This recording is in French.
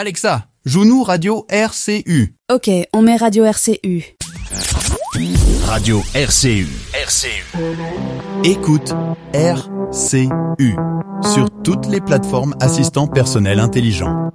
Alexa, joue-nous Radio RCU. Ok, on met Radio RCU. Radio RCU. Écoute RCU sur toutes les plateformes assistants personnels intelligents.